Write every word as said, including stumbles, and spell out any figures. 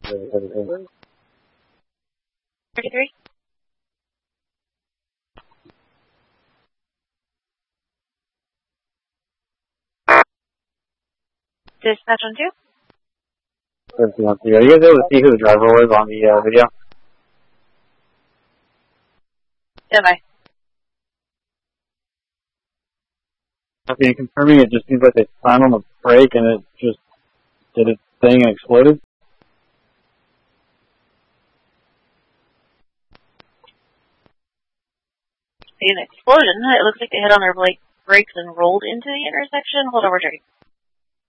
thirty-three. Dispatch on two. fifteen on two. Are you guys able to see who the driver was on the uh, video? Am I? Okay, confirming it just seems like they slammed on the brake and it just did its thing and exploded. See an explosion. It looks like they hit on their like brakes and rolled into the intersection. Hold on, we're checking.